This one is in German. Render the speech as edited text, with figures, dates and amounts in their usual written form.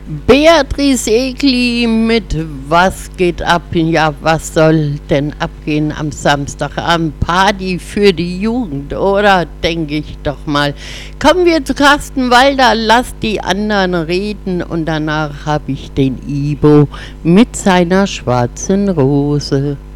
Beatrice Egli mit Was geht ab? Ja, was soll denn abgehen am Samstagabend? Party für die Jugend, oder? Denke ich doch mal. Kommen wir zu Carsten Walder, lass die anderen reden und danach habe ich den Ibo mit seiner schwarzen Rose.